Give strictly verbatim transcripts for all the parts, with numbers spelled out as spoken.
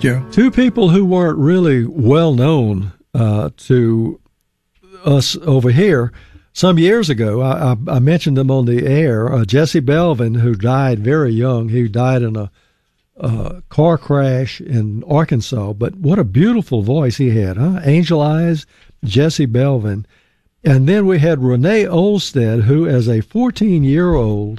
Gerald? Two people who weren't really well known uh, to us over here. Some years ago, I, I, I mentioned them on the air. Uh, Jesse Belvin, who died very young, he died in a uh, car crash in Arkansas. But what a beautiful voice he had, huh? Angel Eyes, Jesse Belvin. And then we had Renee Olstead, who as a fourteen-year-old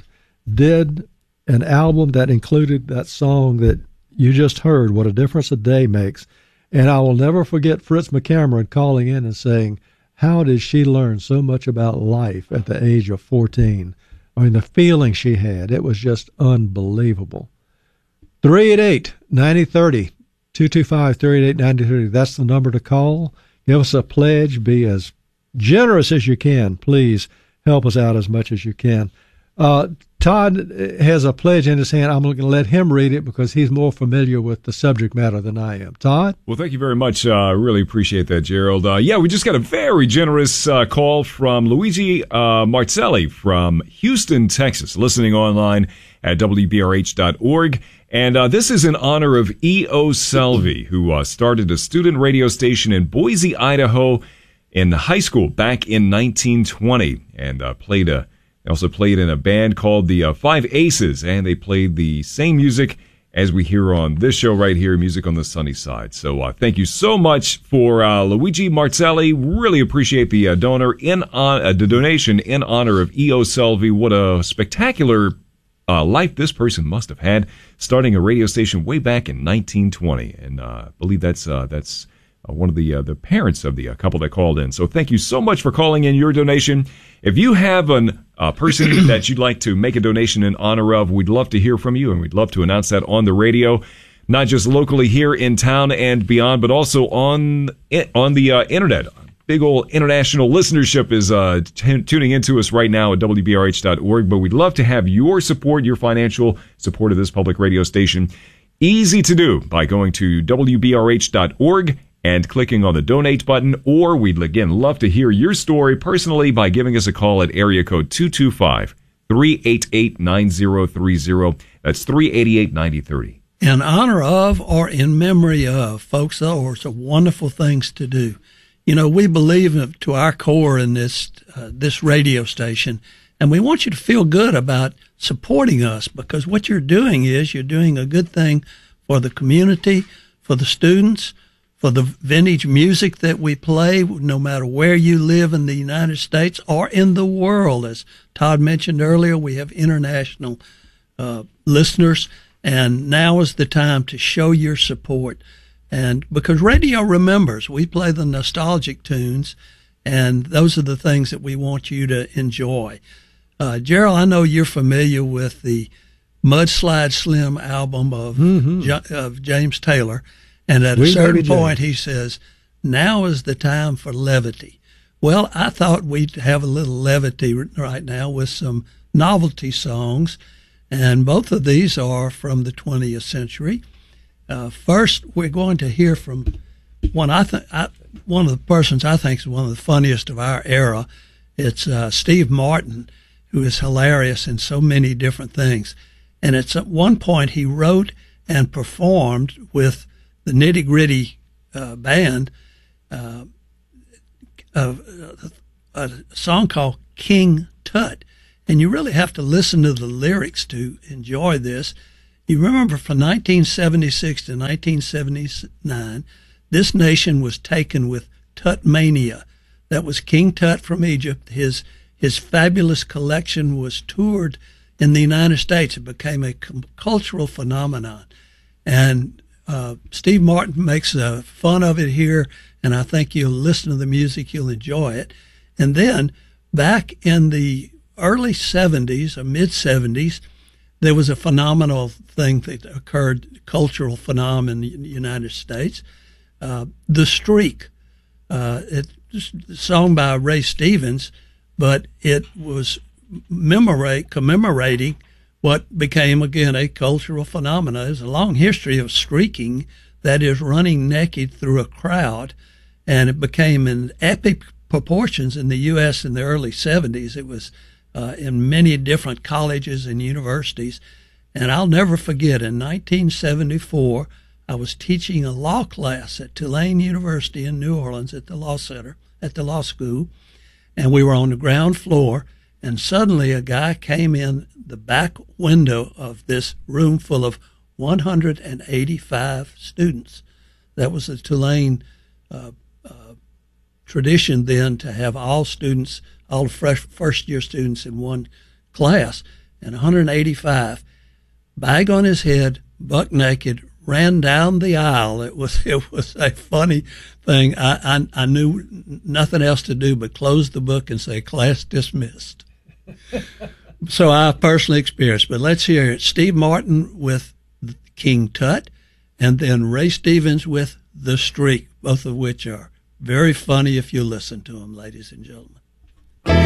did an album that included that song that you just heard, What a Difference a Day Makes. And I will never forget Fritz McCameron calling in and saying, how did she learn so much about life at the age of fourteen? I mean, the feeling she had, it was just unbelievable. three eight eight, nine zero three zero, two two five, three eight eight, nine zero three zero. That's the number to call. Give us a pledge. Be as generous as you can. Please help us out as much as you can. Uh, Todd has a pledge in his hand. I'm going to let him read it because he's more familiar with the subject matter than I am. Todd? Well, thank you very much. I uh, really appreciate that, Gerald. Uh, yeah, we just got a very generous uh, call from Luigi uh, Marcelli from Houston, Texas, listening online at W B R H dot org. And uh, this is in honor of E O. Selvey, who uh, started a student radio station in Boise, Idaho in high school back in nineteen twenty and uh, played a They also played in a band called the uh, Five Aces, and they played the same music as we hear on this show right here, Music on the Sunny Side. So uh, thank you so much for uh, Luigi Marcelli. Really appreciate the uh, donor in on uh, the donation in honor of E O. Selvey. What a spectacular uh, life this person must have had, starting a radio station way back in nineteen twenty, and uh, I believe that's uh, that's. Uh, one of the uh, the parents of the uh, couple that called in. So thank you so much for calling in your donation. If you have a uh, person that you'd like to make a donation in honor of, we'd love to hear from you, and we'd love to announce that on the radio, not just locally here in town and beyond, but also on on the uh, internet. Big old international listenership is uh, t- tuning into us right now at W B R H dot org, but we'd love to have your support, your financial support of this public radio station. Easy to do by going to W B R H dot org and clicking on the donate button, or we'd again love to hear your story personally by giving us a call at area code two two five, three eight eight, nine zero three zero. That's three eight eight, nine zero three zero. In honor of or in memory of, folks, those are wonderful things to do. You know, we believe to our core in this uh, this radio station, and we want you to feel good about supporting us, because what you're doing is you're doing a good thing for the community, for the students, for the vintage music that we play, no matter where you live in the United States or in the world. As Todd mentioned earlier, we have international uh, listeners, and now is the time to show your support. And because radio remembers, we play the nostalgic tunes, and those are the things that we want you to enjoy. Uh, Gerald, I know you're familiar with the Mudslide Slim album of, mm-hmm. of James Taylor. And at a certain point, he says, now is the time for levity. Well, I thought we'd have a little levity right now with some novelty songs, and both of these are from the twentieth century. Uh, first, we're going to hear from one I th- I, one of the persons I think is one of the funniest of our era. It's uh, Steve Martin, who is hilarious in so many different things. And it's at one point he wrote and performed with the Nitty Gritty uh, band, uh, a, a song called King Tut. And you really have to listen to the lyrics to enjoy this. You remember from nineteen seventy-six to nineteen seventy-nine, this nation was taken with Tut mania. That was King Tut from Egypt. His, his fabulous collection was toured in the United States. It became a cultural phenomenon. And Uh, Steve Martin makes uh, fun of it here, and I think you'll listen to the music, you'll enjoy it. And then back in the early seventies or mid-seventies, there was a phenomenal thing that occurred, cultural phenomenon in the United States. Uh, the Streak, uh, it's a song by Ray Stevens, but it was commemorate, commemorating what became, again, a cultural phenomenon. There's a long history of streaking, that is running naked through a crowd, and it became in epic proportions in the U S in the early seventies. It was uh, in many different colleges and universities. And I'll never forget, in nineteen seventy-four, I was teaching a law class at Tulane University in New Orleans at the law center, at the law school, and we were on the ground floor, and suddenly a guy came in the back window of this room full of one hundred eighty-five students. That was the Tulane uh, uh, tradition then, to have all students, all fresh first-year students in one class, and one hundred eighty-five, bag on his head, buck naked, ran down the aisle. It was it was a funny thing. I, I I knew nothing else to do but close the book and say, "Class dismissed." So I personally experienced. But let's hear it. Steve Martin with King Tut, and then Ray Stevens with The Streak, both of which are very funny if you listen to them, ladies and gentlemen.